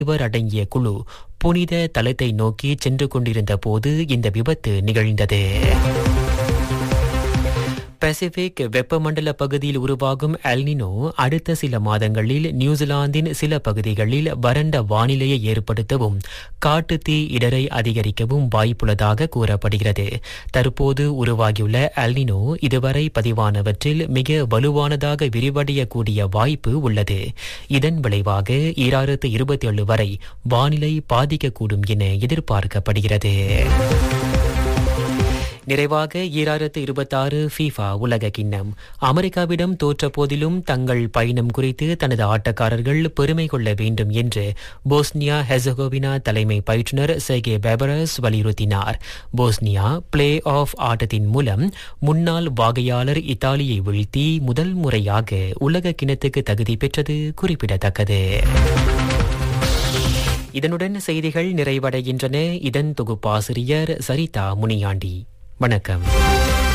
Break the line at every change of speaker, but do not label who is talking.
இவர் அடங்கிய குழு புனித தலத்தை நோக்கி சென்று கொண்டிருந்த போது இந்த விபத்து நிகழ்ந்தது. பசிபிக் வெப்பமண்டல பகுதியில் உருவாகும் எல்னினோ அடுத்த சில மாதங்களில் நியூசிலாந்தின் சில பகுதிகளில் வறண்ட வானிலையை ஏற்படுத்தவும் காட்டுத்தீ இடரை அதிகரிக்கவும் வாய்ப்புள்ளதாக கூறப்படுகிறது. தற்போது உருவாகியுள்ள எல்னினோ இதுவரை பதிவானவற்றில் மிக வலுவானதாக விரிவடையக்கூடிய வாய்ப்பு உள்ளது. இதன் விளைவாக 2027 வரை வானிலை பாதிக்கக்கூடும் என எதிர்பார்க்கப்படுகிறது. நிறைவாக 2026 FIFA உலக கிண்ணம். அமெரிக்காவிடம் தோற்ற போதிலும் தங்கள் பயணம் குறித்து தனது ஆட்டக்காரர்கள் பெருமை கொள்ள வேண்டும் என்று போஸ்னியா ஹெர்சகோவினா தலைமை பயிற்றுனர் செர்கே பெபரஸ் வலியுறுத்தினார். போஸ்னியா பிளே ஆஃப் ஆட்டத்தின் மூலம் முன்னாள் வாகையாளர் இத்தாலியை வீழ்த்தி முதல் முறையாக உலக கிண்ணத்துக்கு தகுதி பெற்றது குறிப்பிடத்தக்கது. இதனுடன் செய்திகள் நிறைவடைகின்றன. இதன் தொகுப்பாசிரியர் சரிதா முனியாண்டி. வணக்கம்.